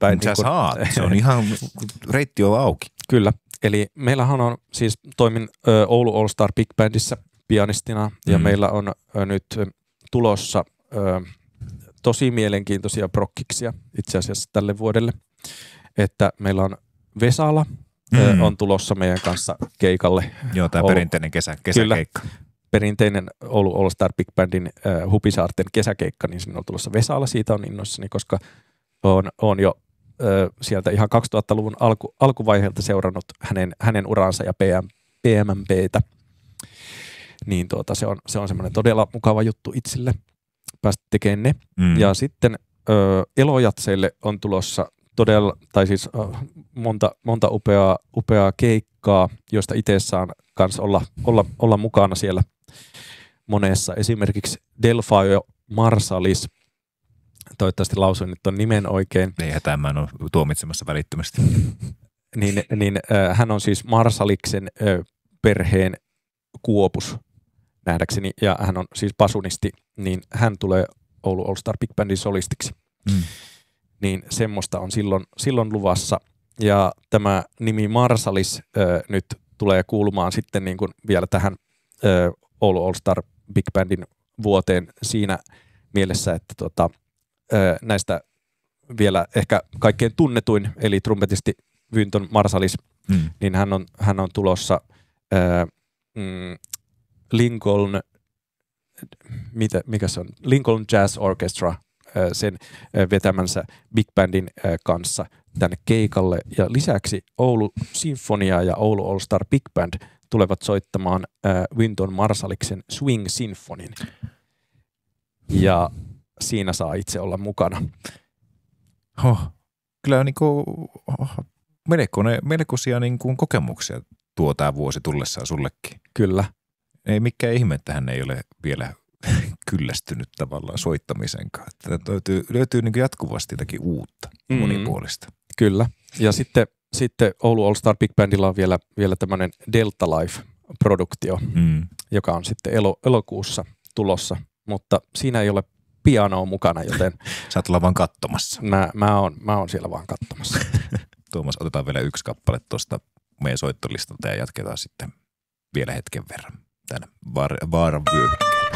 päin. Sä saat, se on ihan, reitti on auki. Kyllä, eli meillähän on siis, toimin Oulu All Star Big Bandissä pianistina, ja meillä on nyt tulossa tosi mielenkiintoisia prokkiksia itse asiassa tälle vuodelle, että meillä on Vesala on tulossa meidän kanssa keikalle. Joo, tämä perinteinen kesäkeikka. Kyllä, perinteinen Oulu All Star Big Bandin Hupisaarten kesäkeikka, niin sinne on tulossa Vesala, siitä on innoissani, koska on jo sieltä ihan 2000-luvun alkuvaiheelta seurannut hänen uransa ja PMMPtä. Niin se on semmoinen todella mukava juttu itselle päästä tekemään ne. Ja sitten Elojatseille on tulossa todella, tai siis monta upeaa keikkaa, joista itse saan kanssa olla mukana siellä monessa. Esimerkiksi Delfio Marsalis, toivottavasti lausuin nyt ton nimen oikein. Ei hätää, mä en ole tuomitsemassa välittömästi. niin hän on siis Marsaliksen perheen kuopus nähdäkseni, ja hän on siis basunisti, niin hän tulee Oulu All Star Big Bandin solistiksi. Niin semmoista on silloin luvassa. Ja tämä nimi Marsalis nyt tulee kuulumaan sitten niin kuin vielä tähän Oulu All Star Big Bandin vuoteen siinä mielessä, että näistä vielä ehkä kaikkein tunnetuin, eli trumpetisti Wynton Marsalis, niin hän on tulossa Lincoln, mikä se on? Lincoln Jazz Orchestra, sen vetämänsä Big Bandin kanssa tänne keikalle. Ja lisäksi Oulu Sinfonia ja Oulu All Star Big Band tulevat soittamaan Wynton Marsaliksen Swing Sinfonin. Ja siinä saa itse olla mukana. Kyllä on melkoisia kokemuksia tuo tämä vuosi tullessaan sullekin. Kyllä. Ei mikään ihme, että hän ei ole vielä kyllästynyt tavallaan soittamisenkaan. Löytyy jatkuvasti jotakin uutta, monipuolista. Kyllä. Ja sitten Oulu All Star Big Bandilla on vielä tämmöinen Delta Life-produktio, joka on sitten elokuussa tulossa, mutta siinä ei ole pianoa mukana, joten saat olla vaan katsomassa. Mä oon siellä vaan katsomassa. Tuomas, otetaan vielä yksi kappale tuosta meidän soittolistalta ja jatketaan sitten vielä hetken verran tänne vaaran vyöhykkeelle.